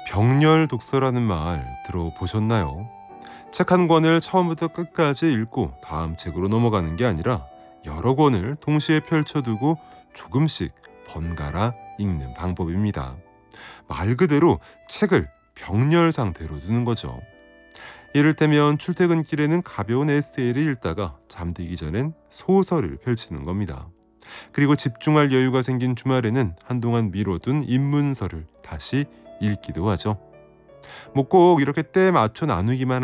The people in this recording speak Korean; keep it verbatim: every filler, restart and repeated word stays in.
병렬 독서라는 말 들어보셨나요? 책 한 권을 처음부터 끝까지 읽고 다음 책으로 넘어가는 게 아니라 여러 권을 동시에 펼쳐두고 조금씩 번갈아 읽는 방법입니다. 말 그대로 책을 병렬 상태로 두는 거죠. 이를테면 출퇴근길에는 가벼운 에세이를 읽다가 잠들기 전엔 소설을 펼치는 겁니다. 그리고 집중할 여유가 생긴 주말에는 한동안 미뤄둔 입문서를 다시 읽기도 하죠. 뭐 꼭 이렇게 때 맞춰 나누기만